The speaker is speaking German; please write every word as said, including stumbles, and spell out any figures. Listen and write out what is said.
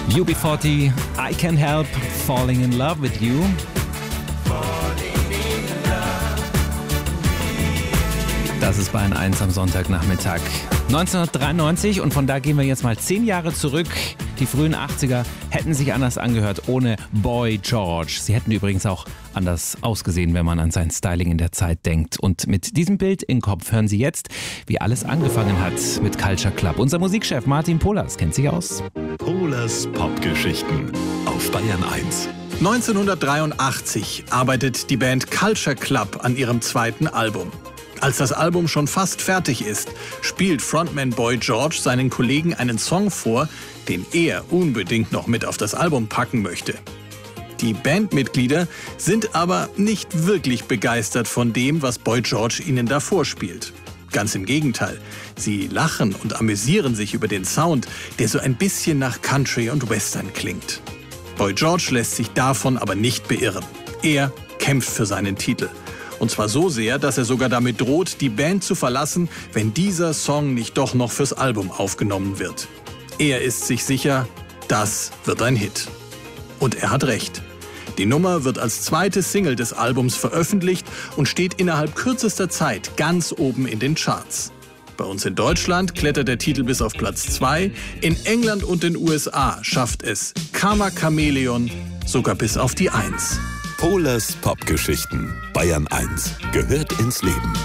U B vierzig, I Can't Help Falling in Love with You. Das ist Bayern eins am Sonntagnachmittag. neunzehnhundertdreiundneunzig, und von da gehen wir jetzt mal zehn Jahre zurück. Die frühen achtziger hätten sich anders angehört ohne Boy George. Sie hätten übrigens auch anders ausgesehen, wenn man an sein Styling in der Zeit denkt. Und mit diesem Bild im Kopf hören Sie jetzt, wie alles angefangen hat mit Culture Club. Unser Musikchef Martin Pohlers kennt sich aus. Pohlers Popgeschichten auf Bayern eins. neunzehnhundertdreiundachtzig arbeitet die Band Culture Club an ihrem zweiten Album. Als das Album schon fast fertig ist, spielt Frontman Boy George seinen Kollegen einen Song vor, den er unbedingt noch mit auf das Album packen möchte. Die Bandmitglieder sind aber nicht wirklich begeistert von dem, was Boy George ihnen da vorspielt. Ganz im Gegenteil, sie lachen und amüsieren sich über den Sound, der so ein bisschen nach Country und Western klingt. Boy George lässt sich davon aber nicht beirren. Er kämpft für seinen Titel. Und zwar so sehr, dass er sogar damit droht, die Band zu verlassen, wenn dieser Song nicht doch noch fürs Album aufgenommen wird. Er ist sich sicher, das wird ein Hit. Und er hat recht. Die Nummer wird als zweite Single des Albums veröffentlicht und steht innerhalb kürzester Zeit ganz oben in den Charts. Bei uns in Deutschland klettert der Titel bis auf Platz zwei, in England und den U S A schafft es Karma Chameleon sogar bis auf die eins. Pohlers Popgeschichten. Bayern eins gehört ins Leben.